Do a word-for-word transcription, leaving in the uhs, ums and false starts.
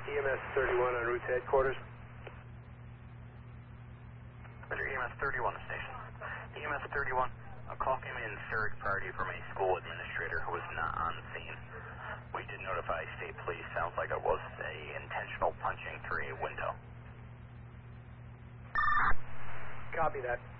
E M S thirty-one on route to headquarters. Roger, E M S thirty-one to station. E M S thirty-one, a call came in third party from a school administrator who was not on scene. We did notify state police. Sounds like it was a intentional punching through a window. Copy that.